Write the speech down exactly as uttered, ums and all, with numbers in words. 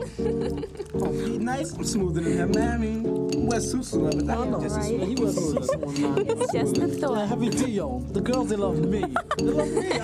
Oh, be nice. I'm smoother than him, man. I mean, West Susu love it. I No, no, just right? he was Susu. It's just a thought. Heavy Dio. The girls, they love me. They love me.